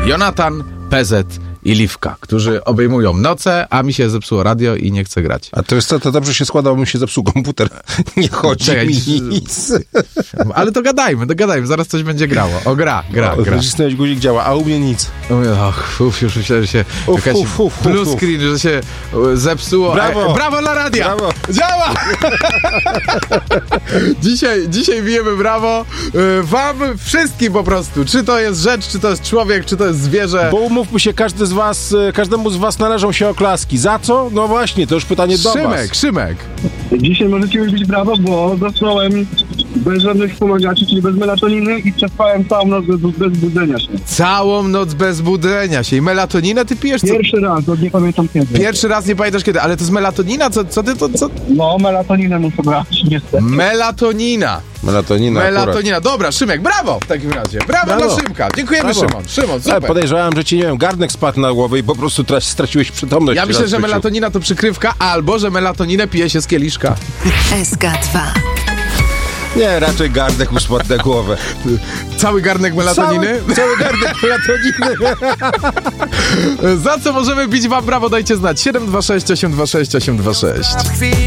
Jonatan, PZ i Liwka, którzy obejmują noce, a mi się zepsuło radio i nie chcę grać. A to jest to dobrze się składa, bo mi się zepsuł komputer. Nie chodzi mi nic. Ale to gadajmy, zaraz coś będzie grało. O, gra. Nacisnąłeś guzik, działa, a u mnie nic. Już myślałem, że się jakaś blue screen, że się zepsuło. Brawo dla radia! Brawo. Działa! Dzisiaj bijemy brawo wam wszystkim po prostu. Czy to jest rzecz, czy to jest człowiek, czy to jest zwierzę. Bo umówmy się, każdemu z was należą się oklaski. Za co? No właśnie, to już pytanie do was. Szymek. Dzisiaj możecie mi bić brawo, bo zasnąłem bez żadnych wspomagaczy, czyli bez melatoniny i przespałem całą noc bez budzenia się. Całą noc bez budzenia się. I melatoninę ty pijesz? Pierwszy raz, bo nie pamiętam kiedy. Pierwszy raz nie pamiętasz kiedy, ale to jest melatonina? Co ty to? Co? No, melatoninę muszę brać, niestety. Melatonina. Melatonina. Dobra, Szymek, brawo w takim razie. Brawo dla Szymka. Dziękujemy, brawo. Szymon, super. Podejrzewałem, że ci, nie wiem, garnek spadł na głowę i po prostu straciłeś przytomność. Ja myślę, że melatonina to przykrywka, albo że melatoninę pije się z kieliszka. SK2. Nie, raczej garnek mu spadł na głowę. Cały garnek melatoniny? Cały garnek melatoniny. Za co możemy bić wam brawo? Dajcie znać. 726 826 826.